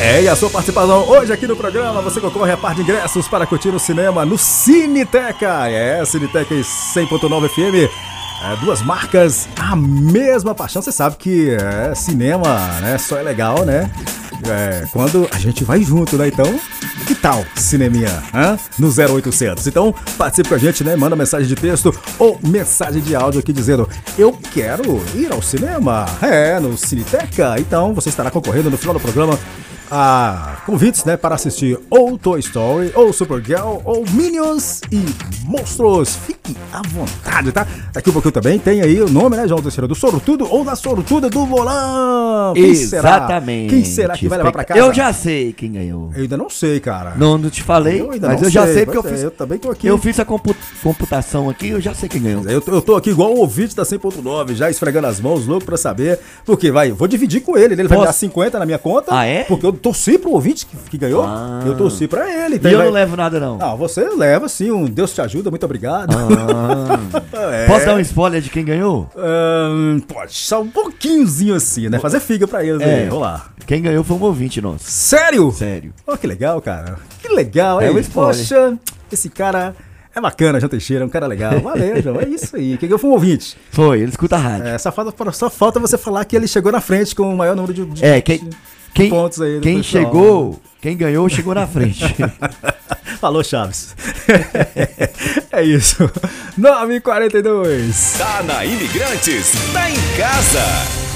E a sua participação hoje aqui no programa, você concorre a par de ingressos para curtir o cinema no Cineteca. Cineteca 100.9 FM. Duas marcas, a mesma paixão. Você sabe que cinema, né, só é legal, né, quando a gente vai junto, né? Então, que tal cineminha, no 0800? Então, participe com a gente, né? Manda mensagem de texto ou mensagem de áudio aqui dizendo: eu quero ir ao cinema, no Cineteca. Então, você estará concorrendo no final do programa a convites, né, para assistir ou Toy Story, ou Supergirl, ou Minions e Monstros. Fique à vontade, tá? Daqui um pouquinho também tem aí o nome, né, João Teixeira, do Sortudo ou da Sortuda do Volão. Exatamente. Quem será que vai levar pra casa? Eu já sei quem ganhou. Eu ainda não sei, cara. Não te falei, mas eu já sei porque eu fiz. Eu também tô aqui. Eu fiz a computação aqui, eu já sei quem ganhou. Eu tô aqui igual o ouvinte da 100.9, já esfregando as mãos, louco pra saber. Porque eu vou dividir com ele. Ele vai me dar 50 na minha conta. Ah, é? Porque eu torci pro ouvinte que ganhou. Eu torci pra ele. Então e eu não levo nada, não. Não, você leva sim. Deus te ajuda, muito obrigado. Posso dar um spoiler de quem ganhou? Pode, só um pouquinhozinho assim, né? Fazer figa pra eles aí. Vamos lá. Quem ganhou foi um ouvinte nosso. Sério? Sério. Oh, que legal, cara. Que legal, hein? Um spoiler. Poxa, esse cara é bacana, João Teixeira, é um cara legal. Valeu, João. É isso aí. Quem ganhou foi um ouvinte. Foi, ele escuta a rádio. Só falta você falar que ele chegou na frente com o maior número de pontos aí. Quem ganhou, chegou na frente. Falou, Chaves. É isso. 9h42. Tá na Imigrantes, tá em casa.